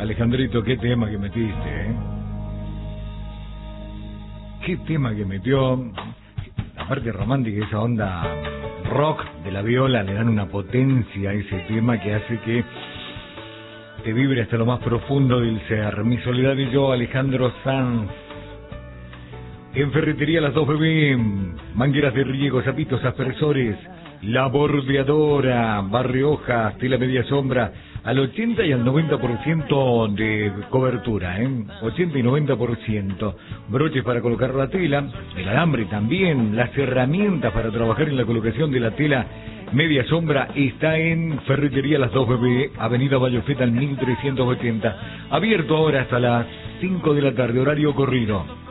Alejandrito, qué tema que metiste, ¿eh? Qué tema que metió. La parte romántica, esa onda rock de la viola, le dan una potencia a ese tema que hace que te vibre hasta lo más profundo del ser. Mi Soledad y yo, Alejandro Sanz. En Ferretería Las 2BB, mangueras de riego, zapitos, aspersores, La Bordeadora, Barrio Hojas, tela media sombra, al 80 y al 90% de cobertura, 80 y 90%. Broches para colocar la tela, el alambre también, las herramientas para trabajar en la colocación de la tela media sombra está en Ferretería Las 2BB, Avenida Vallofeta al 1380. Abierto ahora hasta las 5 de la tarde, horario corrido.